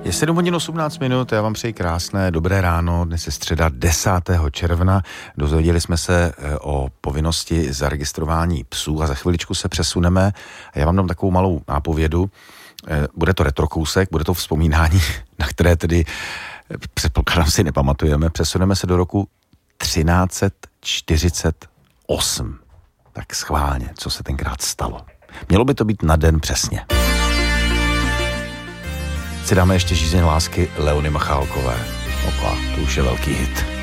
Je 7 hodin 18 minut, já vám přeji krásné, dobré ráno, dnes je středa 10. června, dozvěděli jsme se o povinnosti zaregistrování psů a za chviličku se přesuneme, já vám dám takovou malou nápovědu, bude to retrokousek, bude to vzpomínání, na které tedy předpokládám si nepamatujeme, přesuneme se do roku 1348, tak schválně, co se tenkrát stalo. Mělo by to být na den přesně. Si dáme ještě Žízeň lásky Leony Machálkové. Opa, to už je velký hit.